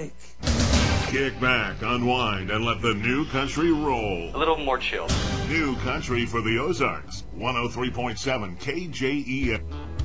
like. Kick back, unwind, and let the new country roll. A little more chill. New country for the Ozarks. 103.7 KJEF.